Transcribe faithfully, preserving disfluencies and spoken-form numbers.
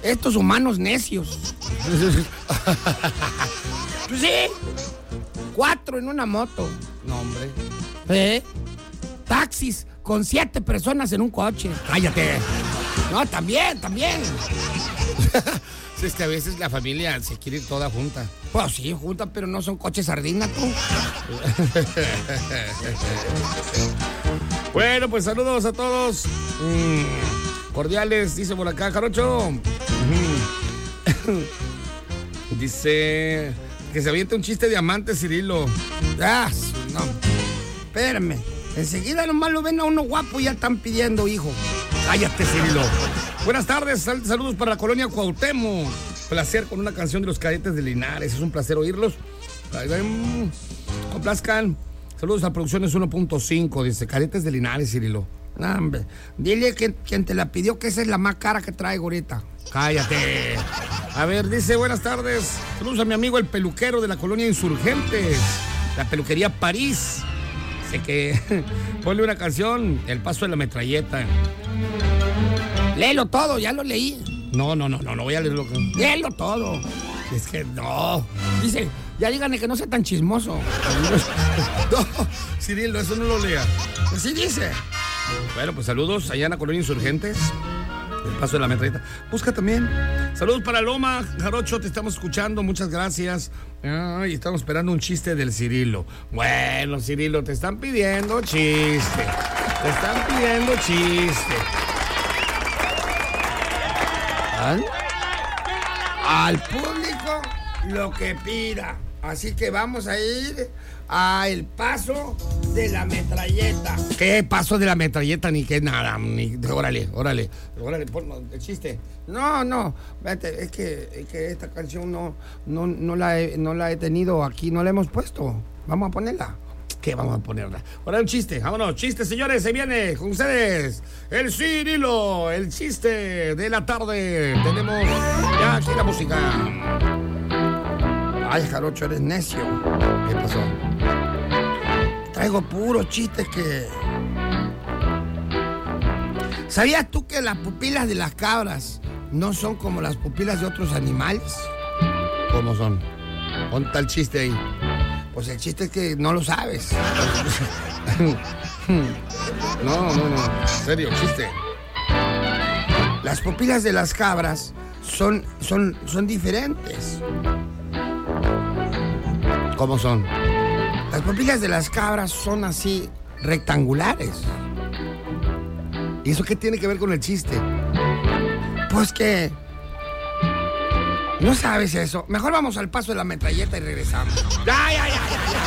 estos humanos necios. Pues sí, cuatro en una moto. No, hombre. ¿Eh? Taxis con siete personas en un coche. Cállate. No, también, también. Es que a veces la familia se quiere ir toda junta. Pues sí, junta, pero no son coches sardina, tú. Bueno, pues saludos a todos. Mm, cordiales, dice por acá, Jarocho. Dice que se avienta un chiste de amante, Cirilo. Ah, no. Espérame. Enseguida nomás lo ven a uno guapo y ya están pidiendo hijo. Cállate, Cirilo. Buenas tardes, sal- saludos para la colonia Cuauhtémoc. Placer con una canción de los Cadetes de Linares. Es un placer oírlos. Ay, ay, mm, complazcan. Saludos a Producciones uno punto cinco, dice Cadetes de Linares, Cirilo. No, hombre. Dile que quien te la pidió que esa es la más cara que traigo ahorita. Cállate. A ver, dice, buenas tardes. Saludos a mi amigo el peluquero de la colonia Insurgentes, la peluquería París. Dice que ponle una canción, El Paso de la Metralleta. Léelo todo, ya lo leí. No, no, no, no, no voy a leerlo. Léelo todo. Es que no. Dice, ya díganle que no sea tan chismoso. No, Cirilo, eso no lo lea. Así dice. Bueno, pues saludos allá en la colonia Insurgentes. El Paso de la Metralleta. Busca también. Saludos para Loma, Jarocho, te estamos escuchando, muchas gracias. Ay, estamos esperando un chiste del Cirilo. Bueno, Cirilo, te están pidiendo chiste. Te están pidiendo chiste. ¿Ah? Al público lo que pida. Así que vamos a ir a El Paso de la Metralleta. ¿Qué paso de la metralleta ni qué nada? Ni, órale, órale, órale, pon el chiste. No, no, vete, es que, es que esta canción no, no, no, la he, no la he tenido aquí, no la hemos puesto. Vamos a ponerla. ¿Qué vamos a ponerla? Ahora un chiste, vámonos, chiste, señores, se viene con ustedes el Cirilo, el chiste de la tarde. Tenemos ya aquí la música. Ay, Jarocho, eres necio. ¿Qué pasó? Traigo puros chistes que... ¿Sabías tú que las pupilas de las cabras no son como las pupilas de otros animales? ¿Cómo son? Ponta el chiste ahí. Pues el chiste es que no lo sabes. No, no, no, en serio, chiste. Las pupilas de las cabras son, son, son diferentes. ¿Cómo son? Las pupilas de las cabras son así, rectangulares. ¿Y eso qué tiene que ver con el chiste? Pues que... ¿No sabes eso? Mejor vamos al Paso de la Metralleta y regresamos. ¡Ya, ya, ya, ya, ya!